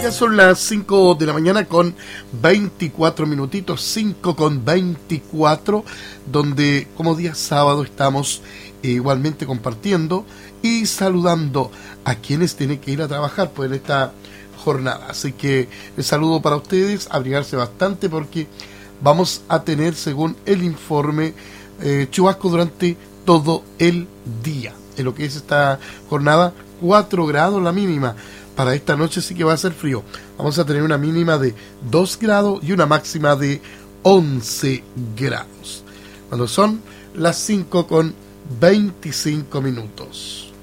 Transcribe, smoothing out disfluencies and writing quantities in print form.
Ya son las 5 de la mañana con 24 minutitos, 5 con 24, donde como día sábado estamos igualmente compartiendo y saludando a quienes tienen que ir a trabajar pues, en esta jornada. Así que el saludo para ustedes, abrigarse bastante porque vamos a tener, según el informe, chubasco durante todo el día. En lo que es esta jornada, 4 grados la mínima. Para esta noche sí que va a ser frío. Vamos a tener una mínima de 2 grados y una máxima de 11 grados. Cuando son las 5 con 25 minutos.